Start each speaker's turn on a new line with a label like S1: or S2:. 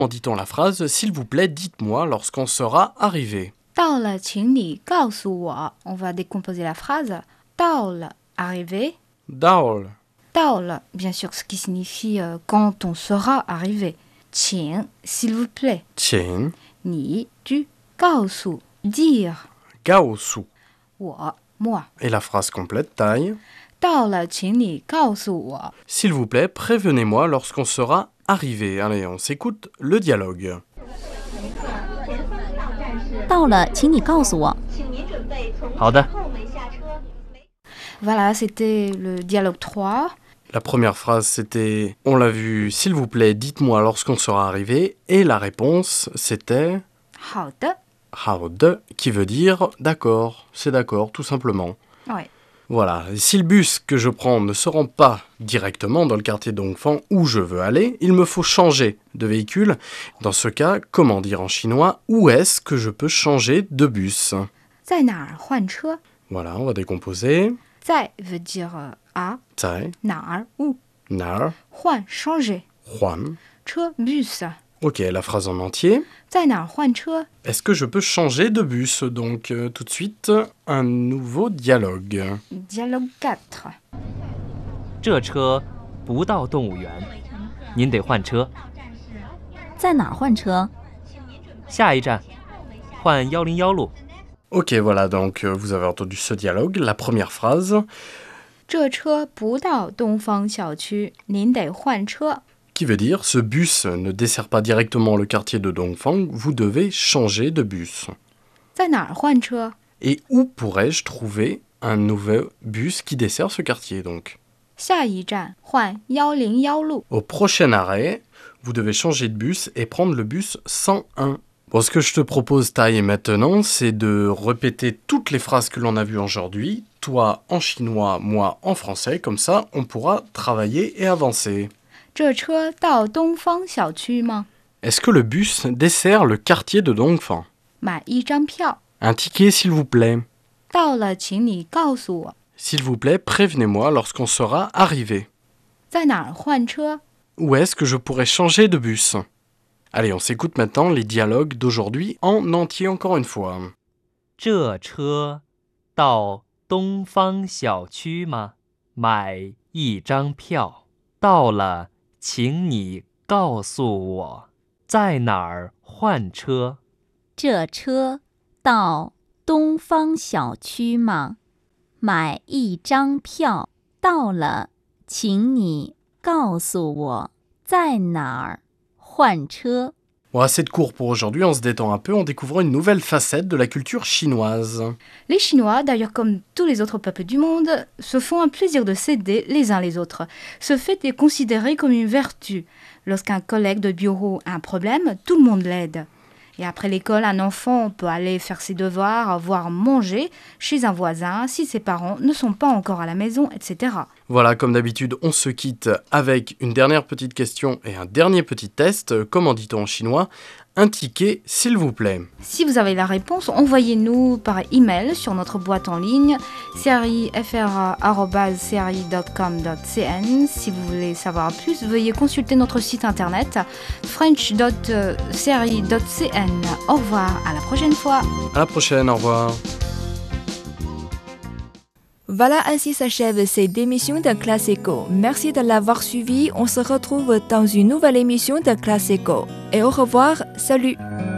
S1: En dit-on la phrase « S'il vous plaît, dites-moi lorsqu'on sera arrivé ».
S2: 到了，请你告诉我. On va décomposer la phrase. 到了, arrivé.
S1: Daol.
S2: 到了, bien sûr, ce qui signifie quand on sera arrivé. 请, s'il vous plaît.
S1: Tiens.
S2: 你, tu, 告诉, dire.
S1: Gaosu.
S2: 我, moi.
S1: Et la phrase complète taille.
S2: 到了，请你告诉我.
S1: S'il vous plaît, prévenez-moi lorsqu'on sera arrivé. Allez, on s'écoute le dialogue.
S3: 到了，请你告诉我。
S4: 好的。
S2: Voilà, c'était le dialogue 3.
S1: La première phrase, c'était « On l'a vu, s'il vous plaît, dites-moi lorsqu'on sera arrivé ». Et la réponse, c'était
S2: 好的.
S1: « How de » qui veut dire « d'accord », c'est d'accord, tout simplement.
S2: Ouais.
S1: Voilà, et si le bus que je prends ne se rend pas directement dans le quartier Dongfang où je veux aller, il me faut changer de véhicule. Dans ce cas, comment dire en chinois « Où est-ce que je peux changer de bus ?»
S2: 在哪儿换车?
S1: Voilà, on va décomposer.
S2: 在 veut dire à,
S1: 在
S2: 哪儿 où,
S1: 哪儿
S2: 换 changer,
S1: 换
S2: 车 bus.
S1: Ok, la phrase en entier.
S2: 在哪儿换车?
S1: Est-ce que je peux changer de bus? Donc tout de suite, un nouveau dialogue.
S2: Dialogue 4.
S4: 这车不到动物园，您得换车。
S3: 在哪儿换车？
S4: 下一站，换101路。
S1: Ok, voilà, donc vous avez entendu ce dialogue. La première phrase.
S2: 这车不到东方小区，您得换车。
S1: Qui veut dire ce bus ne dessert pas directement le quartier de Dongfang, vous devez changer de bus.
S2: 在哪儿换车?
S1: Et où pourrais-je trouver un nouveau bus qui dessert ce quartier donc?
S2: 下一站换101路。
S1: Au prochain arrêt, vous devez changer de bus et prendre le bus 101. Bon, ce que je te propose, Tai, maintenant, c'est de répéter toutes les phrases que l'on a vues aujourd'hui, toi en chinois, moi en français, comme ça on pourra travailler et avancer.
S2: 这车到东方小区吗?
S1: Est-ce que le bus dessert le quartier de Dongfang?
S2: 买一张票。
S1: Un ticket, s'il vous plaît.
S2: 到了，请你告诉我。
S1: S'il vous plaît, prévenez-moi lorsqu'on sera arrivé.
S2: 在哪儿换车?
S1: Où est-ce que je pourrais changer de bus? Allez, on s'écoute maintenant les dialogues d'aujourd'hui en entier encore une fois.
S4: 这车到东方小区吗？买一张票。到了，请你告诉我，在哪儿换车？
S3: 这车到东方小区吗？买一张票。到了，请你告诉我，在哪儿换车。
S1: Bon, assez de cours pour aujourd'hui, on se détend un peu en découvrant une nouvelle facette de la culture chinoise.
S2: Les Chinois, d'ailleurs comme tous les autres peuples du monde, se font un plaisir de s'aider les uns les autres. Ce fait est considéré comme une vertu. Lorsqu'un collègue de bureau a un problème, tout le monde l'aide. Et après l'école, un enfant peut aller faire ses devoirs, voire manger chez un voisin si ses parents ne sont pas encore à la maison, etc.
S1: Voilà, comme d'habitude, on se quitte avec une dernière petite question et un dernier petit test. Comment dit-on en chinois? Un ticket, s'il vous plaît.
S2: Si vous avez la réponse, envoyez-nous par email sur notre boîte en ligne crifra@cri.com.cn. Si vous voulez savoir plus, veuillez consulter notre site internet french.cri.cn. Au revoir, à la prochaine fois.
S1: À la prochaine, au revoir.
S5: Voilà, ainsi s'achève cette émission de Classe Eco. Merci de l'avoir suivi. On se retrouve dans une nouvelle émission de Classe Eco. Et au revoir, salut!